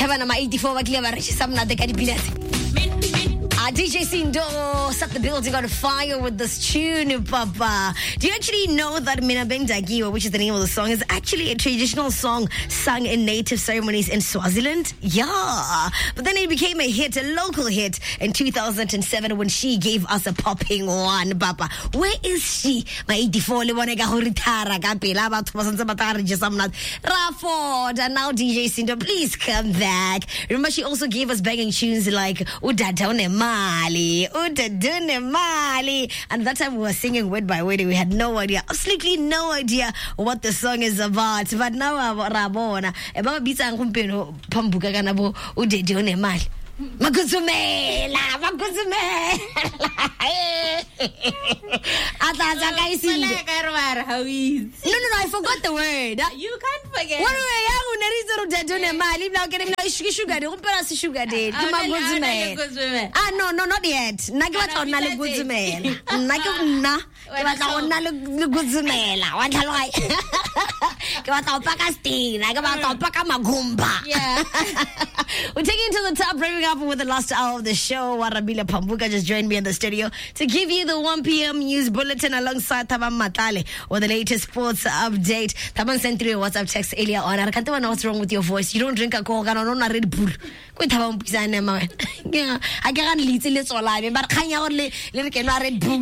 Kevin, my 84 wa clever. Some not the candidates. DJ Sindo set the building on fire with this tune, Papa. Do you actually know that Mina Bendagiwa, which is the name of the song, is actually a traditional song sung in native ceremonies in Swaziland? Yeah. But then it became a hit, a local hit, in 2007 when she gave us a popping one, Papa. Where is she? My 84 Rafford. And now DJ Sindo, please come back. Remember, she also gave us banging tunes like Udadone Mali. And that time we were singing word by word. We had no idea, absolutely no idea what the song is about. But now Rabona, about Bisa and Kumpino, Pambuka Ganabo, Udadone Mali. Maguzumela. No, I forgot the word. You can't forget. What are you doing? Mali, now getting sugar. Don't put us sugar date. No, not yet. Nagat on Nalaguzumela. Naguna. Nalaguzumela. What are I? Yeah. We're taking it to the top, bringing up with the last hour of the show. Warabila Pambuka just joined me in the studio to give you the 1 p.m. news bulletin alongside Tabang Matale with the latest sports update. Tabang sent through a WhatsApp text earlier on. I can't know what's wrong with your voice. You don't drink a Coke, I don't know Red Bull. Yeah, I can't lead till it's all I mean, but can you only look at Red Bull?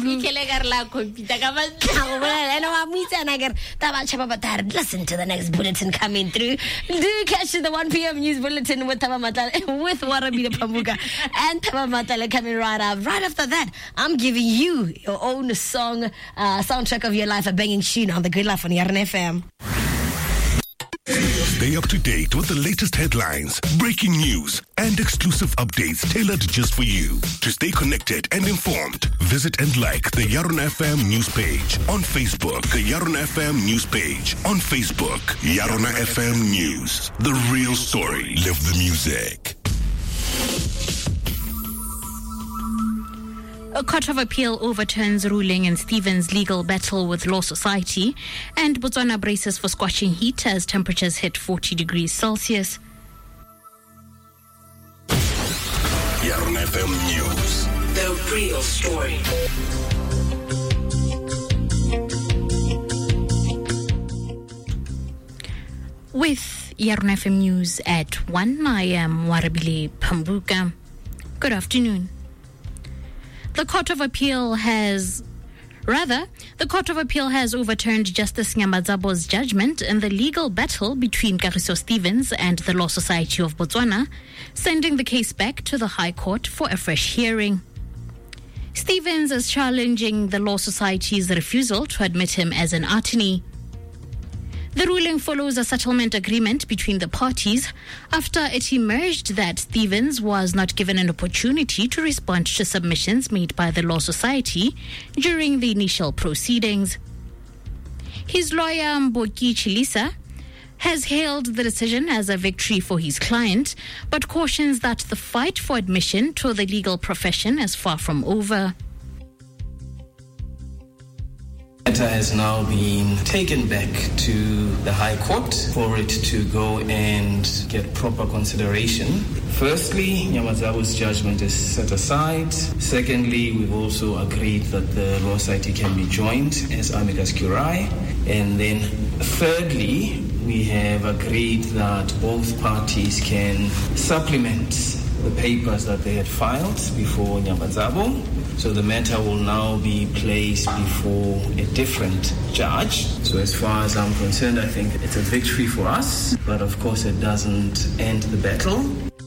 Listen to the next bulletin coming through. Do catch the 1 p.m. news bulletin with Tamamatale, with Warabila Pamuka and Tamamatale coming right up. Right after that, I'm giving you your own song, soundtrack of your life, a banging tune on the Good Life on Yarn FM. Stay up to date with the latest headlines, breaking news, and exclusive updates tailored just for you. To stay connected and informed, visit and like the Yarn FM news page on Facebook. The Yarn FM news page on Facebook. Yarn FM News. The real story. Live the music. A court of appeal overturns ruling in Stevens' legal battle with Law Society, and Botswana braces for scorching heat as temperatures hit 40 degrees Celsius. Yarn FM News. The real story. With Yarn FM News at 1, I am Warabile Pambuka. Good afternoon. The Court of Appeal has overturned Justice Nyamazabo's judgment in the legal battle between Kagiso Stevens and the Law Society of Botswana, sending the case back to the High Court for a fresh hearing. Stevens is challenging the Law Society's refusal to admit him as an attorney. The ruling follows a settlement agreement between the parties after it emerged that Stevens was not given an opportunity to respond to submissions made by the Law Society during the initial proceedings. His lawyer, Mboki Chilisa, has hailed the decision as a victory for his client, but cautions that the fight for admission to the legal profession is far from over. The matter has now been taken back to the High Court for it to go and get proper consideration. Firstly, Nyamazabo's judgment is set aside. Secondly, we've also agreed that the Law Society can be joined as amicus curiae. And then thirdly, we have agreed that both parties can supplement the papers that they had filed before Nyamazabo. So the matter will now be placed before a different judge. So as far as I'm concerned, I think it's a victory for us, but of course it doesn't end the battle.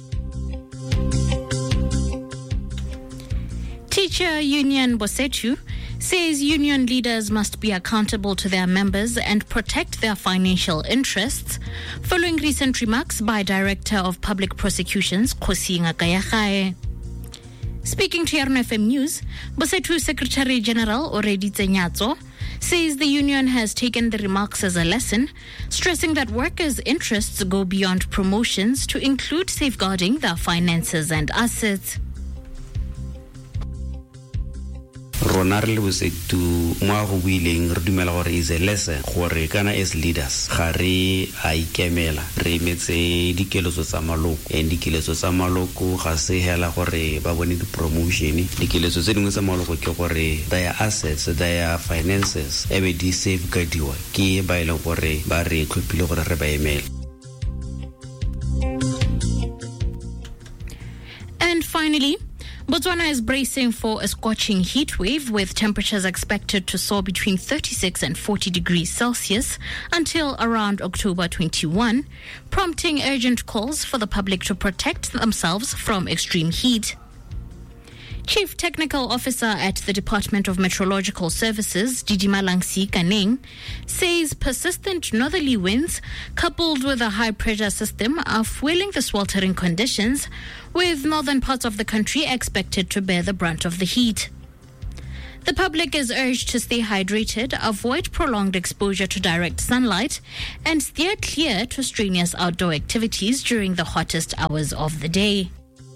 Teacher Union Bosetu says union leaders must be accountable to their members and protect their financial interests, following recent remarks by Director of Public Prosecutions, Kosi Ngakayakhae. Speaking to Yarn FM News, Bosetu Secretary General Oreditse Nyatso says the union has taken the remarks as a lesson, stressing that workers' interests go beyond promotions to include safeguarding their finances and assets. rona re le bosetu mo go buileng re dumela gore is a lesson gore kana as leaders ga re a ikemela re metse dikeletso tsa maloko dikeletso tsa maloko ga se hela gore ba bone di promotion dikeletso tse dingwe tsa maloko ke gore their assets their finances ebe di safeguardiwa ke ba ile gore ba re tlhophile gore re ba emele. And finally, Botswana is bracing for a scorching heat wave with temperatures expected to soar between 36 and 40 degrees Celsius until around October 21, prompting urgent calls for the public to protect themselves from extreme heat. Chief Technical Officer at the Department of Meteorological Services, Didimalangsi Kaneng, says persistent northerly winds coupled with a high-pressure system are fueling the sweltering conditions, with northern parts of the country expected to bear the brunt of the heat. The public is urged to stay hydrated, avoid prolonged exposure to direct sunlight, and steer clear to strenuous outdoor activities during the hottest hours of the day.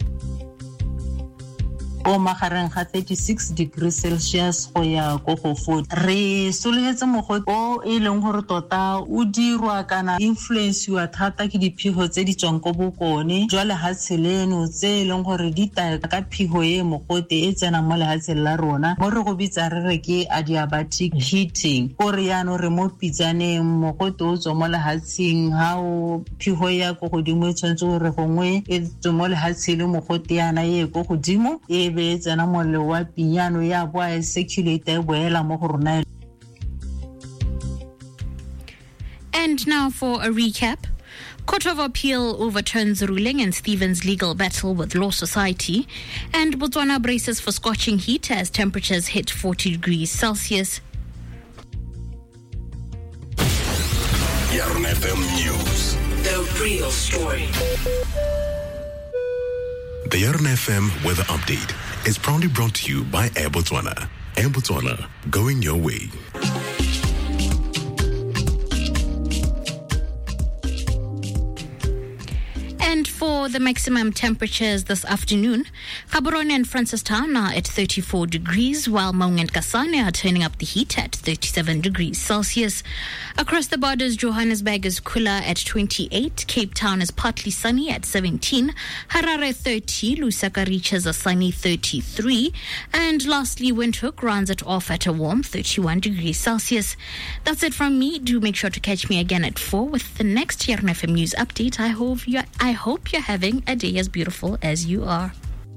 o magareng ga 36 degrees Celsius go ya go go 40 re soletse mogote o e leng gore tota o dirwa kana influence wa thata ke diphigo tse di tswang go bokone jwa lehatshe leno tse e leng gore di ta ka phigo e mogote e tsena mo lehatshe la rona mo re go bitsa re ke adiabatic heating gore yana re mo pitsaneng mogote o tswa mo lehatsheng ha o phigo ya go godimo tshwantse gore gongwe e tswa mo lehatshe le mogote yana e go godimo e tsena mo le wa pinyano ya boa circulate boela mo go rona. And now for a recap. Court of Appeal overturns ruling in Stevens' legal battle with Law Society, and Botswana braces for scorching heat as temperatures hit 40 degrees Celsius. Yarn FM News. The real story. The Yarn FM weather update is proudly brought to you by Air Botswana. Air Botswana, going your way. And for the maximum temperatures this afternoon, Gaborone and Francistown are at 34 degrees, while Maung and Kasane are turning up the heat at 37 degrees Celsius. Across the borders, Johannesburg is cooler at 28, Cape Town is partly sunny at 17, Harare 30, Lusaka reaches a sunny 33, and lastly, Windhoek rounds it off at a warm 31 degrees Celsius. That's it from me. Do make sure to catch me again at 4 with the next Yarn FM News update. I hope you're having a day as beautiful as you are.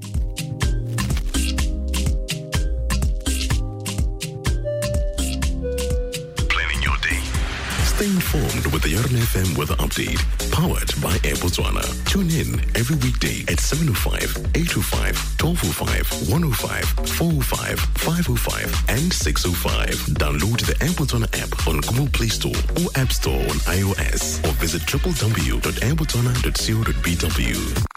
Planning your day. Stay informed with the Yarn FM weather update, powered by Air Botswana. Tune in every weekday at 7:05, 8:05, 12:05, 1:05, 4:05, 5:05, and 6:05. Download the Air Botswana app on Google Play Store or App Store on iOS, or visit www.airbotswana.co.bw.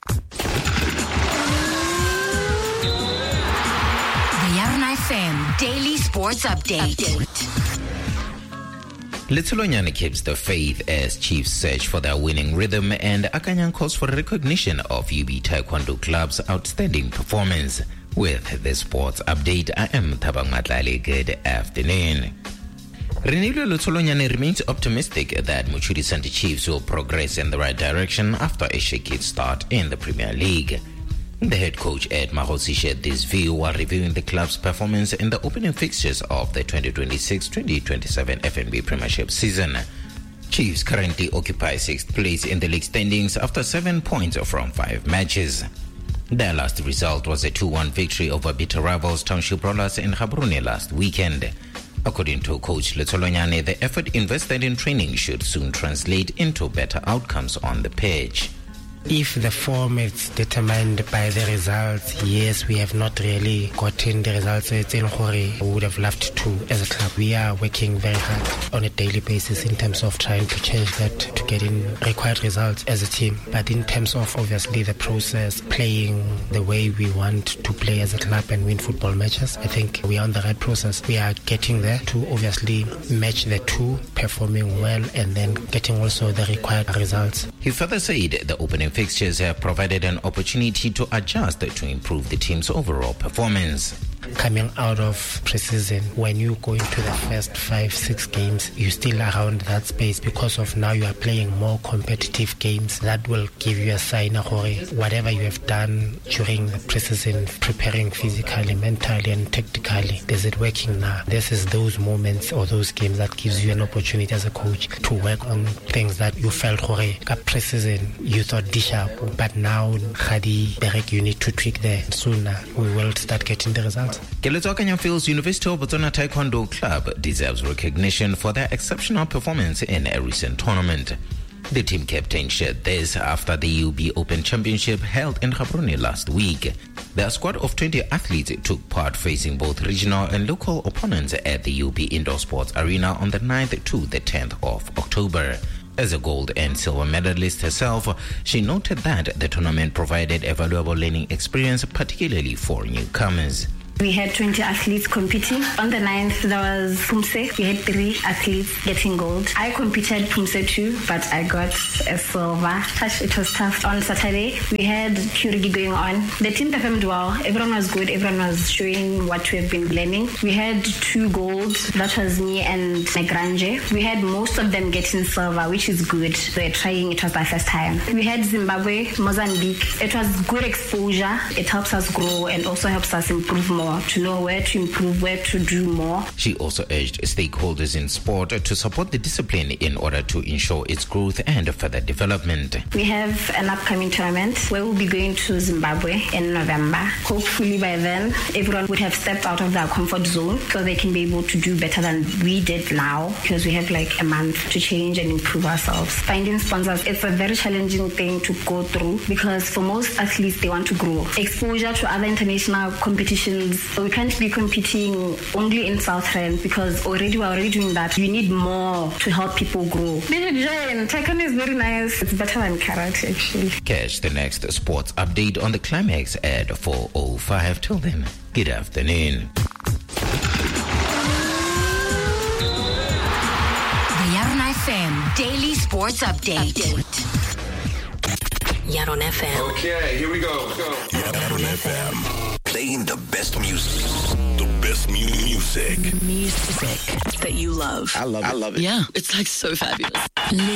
The Yarn FM Daily Sports Update. Letsolonyane keeps the faith as Chiefs search for their winning rhythm, and Akanyang calls for recognition of UB Taekwondo Club's outstanding performance. With the sports update, I am Thabang Matlale. Good afternoon. Renilo Letsolonyane remains optimistic that Muchudi Center Chiefs will progress in the right direction after a shaky start in the Premier League. The head coach Ed Mahosi shared this view while reviewing the club's performance in the opening fixtures of the 2026-2027 FNB Premiership season. Chiefs currently occupy 6th place in the league standings after 7 points from 5 matches. Their last result was a 2-1 victory over bitter rivals Township Rollers in Gaborone last weekend. According to Coach Letsolonyane, the effort invested in training should soon translate into better outcomes on the pitch. If the form is determined by the results, yes, we have not really gotten the results we would have loved to as a club. We are working very hard on a daily basis in terms of trying to change that to get in required results as a team. But in terms of obviously the process, playing the way we want to play as a club and win football matches, I think we are on the right process. We are getting there to obviously match the two, performing well and then getting also the required results. He further said the opening fixtures have provided an opportunity to adjust to improve the team's overall performance. coming out of preseason, when you go into the first 5-6 games, you're still around that space because of now you are playing more competitive games. That will give you a sign of whatever you have done during the preseason, preparing physically, mentally, and tactically. Is it working now? This is those moments or those games that gives you an opportunity as a coach to work on things that you felt preseason you thought sharp, but now you need to tweak there. Sooner we will start getting the results. Keletso Akanyang feels University of Botswana Taekwondo Club deserves recognition for their exceptional performance in a recent tournament. The team captain shared this after the UB Open Championship held in Gaborone last week. Their squad of 20 athletes took part facing both regional and local opponents at the UB Indoor Sports Arena on the 9th to the 10th of October. As a gold and silver medalist herself, she noted that the tournament provided a valuable learning experience, particularly for newcomers. We had 20 athletes competing. On the 9th, there was Pumse. We had 3 athletes getting gold. I competed Pumse too, but I got a silver. It was tough. On Saturday, we had Kurigi going on. The team performed well. Everyone was good. Everyone was showing what we have been learning. We had 2 golds. That was me and Negranje. We had most of them getting silver, which is good. They're trying. It was my first time. We had Zimbabwe, Mozambique. It was good exposure. It helps us grow and also helps us improve more, to know where to improve, where to do more. She also urged stakeholders in sport to support the discipline in order to ensure its growth and further development. We have an upcoming tournament where we'll be going to Zimbabwe in November. Hopefully by then, everyone would have stepped out of their comfort zone so they can be able to do better than we did now, because we have like a month to change and improve ourselves. Finding sponsors, it's a very challenging thing to go through because for most athletes, they want to grow. Exposure to other international competitions. We can't be competing only in South Rand because we're already doing that. You need more to help people grow. Taekwondo is very nice. It's better than karate, actually. Catch the next sports update on the Climax at 4:05. Till then, good afternoon. The Yaron FM Daily Sports Update. Yaron FM. Okay, here we go. Yaron FM. Playing the best music. The best music. Music that you love. I love it. Yeah, it's like so fabulous.